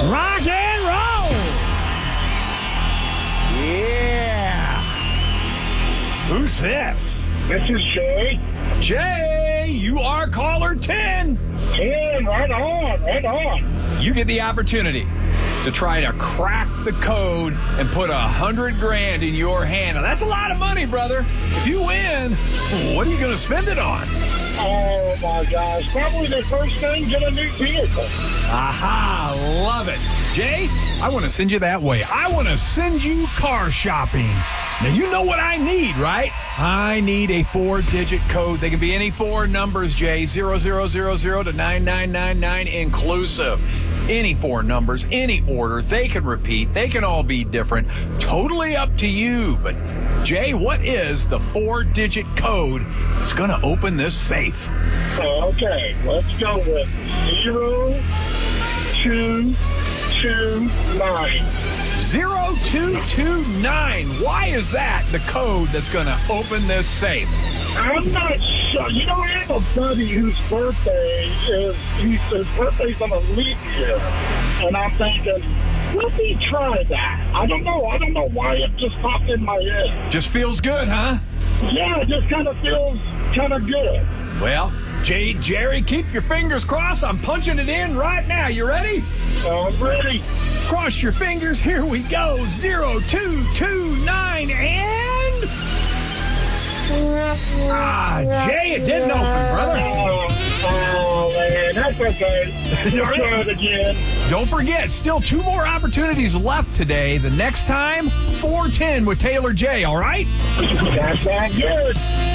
Rock and roll! Yeah! Who's this? This is Jay. Jay, you are caller 10. 10, right on, right on. You get the opportunity to try to crack the code and put $100,000 in your hand. Now, that's a lot of money, brother. If you win, what are you going to spend it on? Oh, my gosh. Probably the first thing, get a new vehicle. Aha, love it. Jay, I want to send you that way. I want to send you car shopping. Now, you know what I need, right? I need a 4-digit code. They can be any 4 numbers, Jay, 0000 to 9999 inclusive. Any 4 numbers, any order, they can repeat. They can all be different. Totally up to you. But, Jay, what is the 4-digit code that's going to open this safe? Okay, let's go with 0229. 0229. Why is that the code that's going to open this safe? I'm not sure. You know, I have a buddy whose birthday is, his birthday's on a leap year. And I'm thinking, let me try that. I don't know why it just popped in my head. Just feels good, huh? Yeah, it just kind of feels kind of good. Well, Jay, Jerry, keep your fingers crossed. I'm punching it in right now. You ready? I'm ready. Cross your fingers. Here we go. 0229 and... Jay, it didn't open, brother. Oh, man, that's okay. We'll try it again. Don't forget, still 2 more opportunities left today. The next time, 410 with Taylor J, all right? That sounds good.